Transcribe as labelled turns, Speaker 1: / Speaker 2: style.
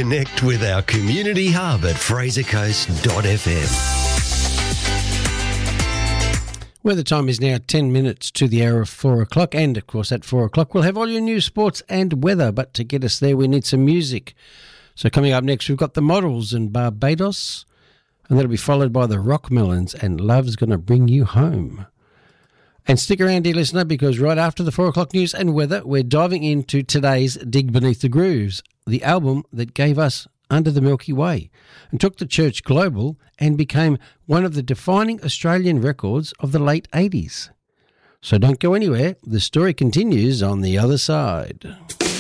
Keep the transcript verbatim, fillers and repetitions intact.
Speaker 1: Connect with our community hub at fraser coast dot f m.
Speaker 2: Weather time is now ten minutes to the hour of four o'clock, and of course at four o'clock we'll have all your news, sports and weather, but to get us there we need some music. So coming up next we've got the Models in Barbados, and that'll be followed by the Rockmelons and Love's Gonna Bring You Home. And stick around, dear listener, because right after the four o'clock news and weather we're diving into today's Dig Beneath the Grooves, the album that gave us Under the Milky Way and took the church global and became one of the defining Australian records of the late eighties. So don't go anywhere. The story continues on the other side.